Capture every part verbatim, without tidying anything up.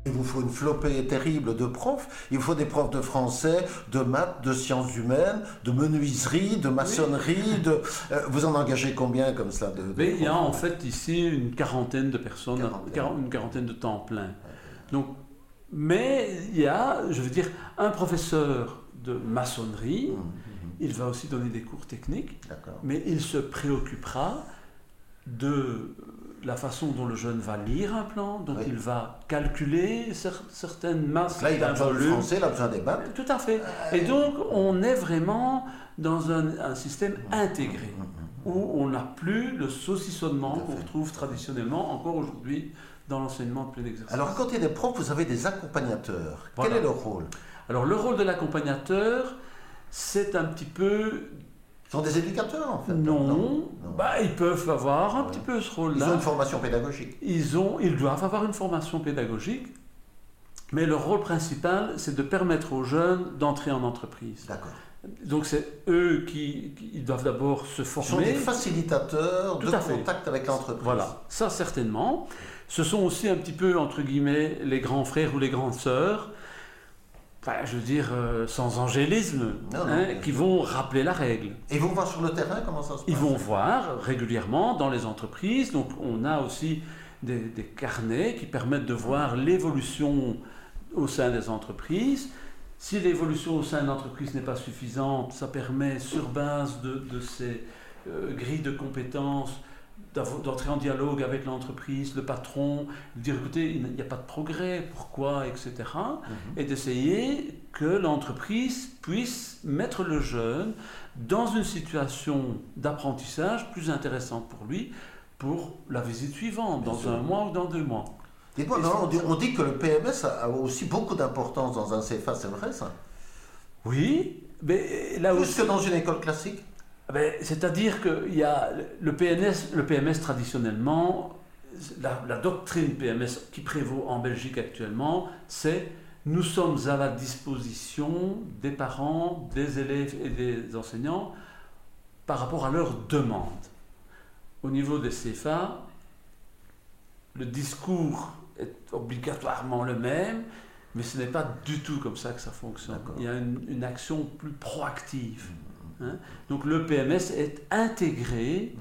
Il vous faut une flopée terrible de profs. Il vous faut des profs de français, de maths, de sciences humaines, de menuiserie, de maçonnerie. Oui. De, euh, vous en engagez combien comme ça de, de Mais il y a en fait ici une quarantaine de personnes, quarantaine. une quarantaine de temps plein. Donc, mais il y a, je veux dire, un professeur de maçonnerie, mmh, mmh. il va aussi donner des cours techniques, mais il se préoccupera de la façon dont le jeune va lire un plan, dont oui. il va calculer cer- certaines masses. Là, il a besoin de français, il a besoin des maths. Tout à fait. Et donc, on est vraiment dans un, un système intégré, où on n'a plus le saucissonnement qu'on retrouve traditionnellement, encore aujourd'hui, dans l'enseignement de plein exercice. Alors, quand il y a des profs, vous avez des accompagnateurs. Voilà. Quel est leur rôle ? Alors, le rôle de l'accompagnateur, c'est un petit peu... Ils sont des éducateurs, en fait. Non, non. non. Bah, ils peuvent avoir un ouais. petit peu ce rôle-là. Ils ont une formation pédagogique. Ils, ont, ils doivent avoir une formation pédagogique, mais leur rôle principal, c'est de permettre aux jeunes d'entrer en entreprise. D'accord. Donc, c'est eux qui, qui ils doivent d'abord se former. Ils sont des facilitateurs Tout de contact fait. Avec l'entreprise. Voilà, ça certainement. Ce sont aussi un petit peu, entre guillemets, les grands frères ou les grandes sœurs, enfin, je veux dire, euh, sans angélisme, non, non, hein, qui vont rappeler la règle. Et ils vont voir sur le terrain comment ça se passe ? Ils vont voir régulièrement dans les entreprises. Donc, on a aussi des, des carnets qui permettent de voir l'évolution au sein des entreprises. Si l'évolution au sein de l'entreprise n'est pas suffisante, ça permet, sur base de, de ces euh, grilles de compétences, d'entrer en dialogue avec l'entreprise, le patron, de dire écoutez, il n'y a pas de progrès, pourquoi, et cetera. Mm-hmm. Et d'essayer que l'entreprise puisse mettre le jeune dans une situation d'apprentissage plus intéressante pour lui, pour la visite suivante, dans un mois ou dans deux mois. Dites-moi, non, on, dit, on dit que le P M S a aussi beaucoup d'importance dans un C F A, c'est vrai ça ? Oui, mais là Plus aussi... que dans une école classique ? Ben, c'est-à-dire que il y a le P M S, le P M S traditionnellement, la, la doctrine P M S qui prévaut en Belgique actuellement, c'est nous sommes à la disposition des parents, des élèves et des enseignants par rapport à leurs demandes. Au niveau des C F A, le discours est obligatoirement le même, mais ce n'est pas du tout comme ça que ça fonctionne. D'accord. Il y a une, une action plus proactive. Hein? Donc le P M S est intégré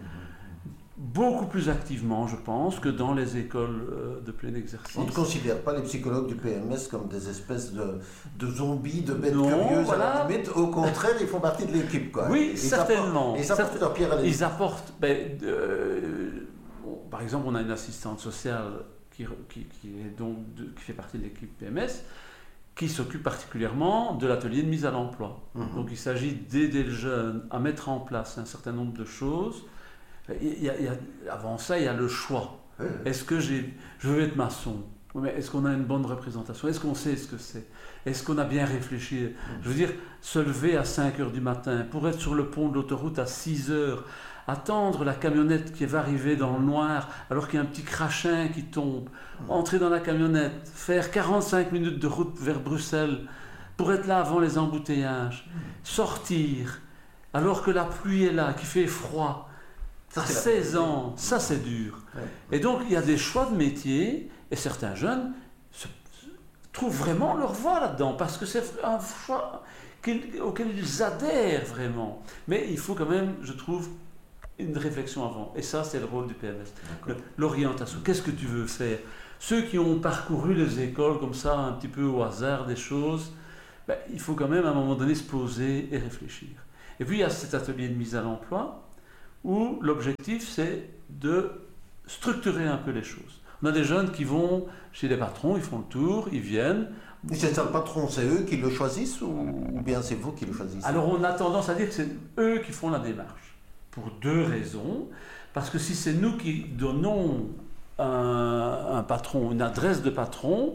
beaucoup plus activement, je pense, que dans les écoles euh, de plein exercice. On ne considère pas les psychologues du P M S comme des espèces de, de zombies, de bêtes non, curieuses voilà. à la limite. Au contraire, ils font partie de l'équipe, quoi. Oui, ils certainement. Apportent, ils apportent leur pierre à l'équipe. Ils apportent... Ben, euh, bon, par exemple, on a une assistante sociale qui, qui, qui, est donc de, qui fait partie de l'équipe P M S, qui s'occupe particulièrement de l'atelier de mise à l'emploi. Mmh. Donc il s'agit d'aider le jeune à mettre en place un certain nombre de choses. Il y a, il y a, avant ça, il y a le choix. Mmh. Est-ce que j'ai, je veux être maçon ? Mais est-ce qu'on a une bonne représentation ? Est-ce qu'on sait ce que c'est ? Est-ce qu'on a bien réfléchi ? Mmh. Je veux dire, se lever à cinq heures du matin pour être sur le pont de l'autoroute à six heures, attendre la camionnette qui va arriver dans le noir alors qu'il y a un petit crachin qui tombe, entrer dans la camionnette, faire quarante-cinq minutes de route vers Bruxelles pour être là avant les embouteillages, sortir alors que la pluie est là, qu'il fait froid, à seize ans, ça c'est dur. Et donc il y a des choix de métier et certains jeunes se, trouvent vraiment leur voie là-dedans parce que c'est un choix auquel ils adhèrent vraiment. Mais il faut quand même, je trouve, une réflexion avant. Et ça, c'est le rôle du P M S. Le, l'orientation. Qu'est-ce que tu veux faire ? Ceux qui ont parcouru les écoles comme ça, un petit peu au hasard des choses, ben, il faut quand même à un moment donné se poser et réfléchir. Et puis, il y a cet atelier de mise à l'emploi où l'objectif, c'est de structurer un peu les choses. On a des jeunes qui vont chez les patrons, ils font le tour, ils viennent. Et c'est ça le patron, c'est eux qui le choisissent ou, ou bien c'est vous qui le choisissez ? Alors, on a tendance à dire que c'est eux qui font la démarche. Pour deux raisons. Parce que si c'est nous qui donnons un, un patron, une adresse de patron,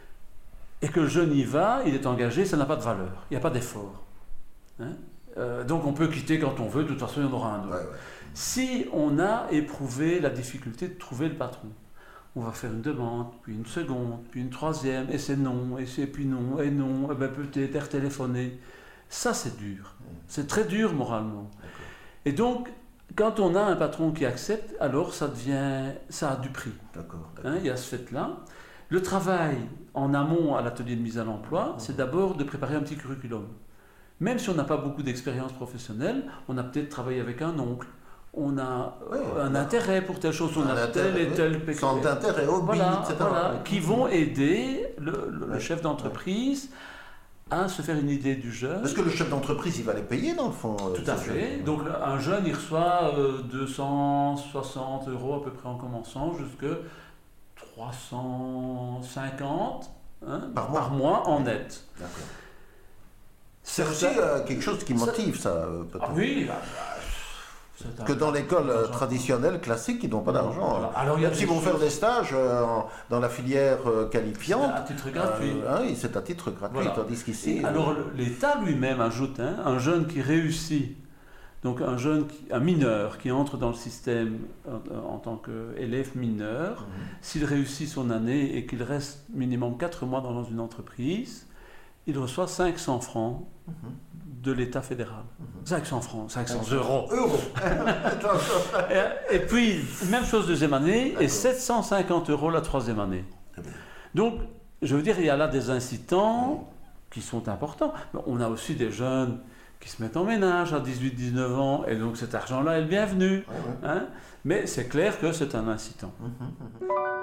et que le jeune y va, il est engagé, ça n'a pas de valeur. Il n'y a pas d'effort. Hein euh, donc on peut quitter quand on veut, de toute façon il y en aura un autre. Ouais, ouais. Si on a éprouvé la difficulté de trouver le patron, on va faire une demande, puis une seconde, puis une troisième, et c'est non, et c'est puis non, et non, et ben peut-être téléphoner. Ça c'est dur. C'est très dur moralement. D'accord. Et donc, quand on a un patron qui accepte, alors ça devient, ça a du prix. D'accord, d'accord. Hein, il y a ce fait-là. Le travail en amont à l'atelier de mise à l'emploi, c'est d'abord de préparer un petit curriculum. Même si on n'a pas beaucoup d'expérience professionnelle, on a peut-être travaillé avec un oncle, on a oui, un intérêt pour telle chose, on a tel et tel oui, centre d'intérêt, hobby, voilà, et cetera. Voilà, qui vont aider le, le, oui, le chef d'entreprise oui. à se faire une idée du jeune. Parce que le chef d'entreprise, il va les payer dans le fond. Tout à fait. Jeune. Donc un jeune, il reçoit euh, deux cent soixante euros à peu près en commençant, jusque trois cent cinquante hein, par, mois. par mois en net. D'accord. C'est aussi euh, quelque chose qui motive ça, ça euh, peut-être. Ah oui, bah, bah, que dans l'école euh, traditionnelle, classique, ils n'ont pas d'argent. Voilà. Alors, même s'ils vont choses... faire des stages euh, en, dans la filière euh, qualifiante. C'est à titre gratuit. Euh, hein, c'est à titre gratuit, voilà. Tandis qu'ici... Euh... Alors l'État lui-même ajoute, hein, un jeune qui réussit, donc un jeune, qui, un mineur qui entre dans le système en, en tant qu'élève mineur, mmh. s'il réussit son année et qu'il reste minimum quatre mois dans une entreprise, il reçoit cinq cents francs mmh. de l'État fédéral. Mmh. cinq cents francs, cinq cents euros. Euros. et, et puis, même chose deuxième année, d'accord. Et sept cent cinquante euros la troisième année. Donc, je veux dire, il y a là des incitants mmh. qui sont importants. Mais on a aussi des jeunes qui se mettent en ménage à dix-huit dix-neuf ans, et donc cet argent-là est le bienvenu. Ouais, ouais. Hein, mais c'est clair que c'est un incitant. Mmh.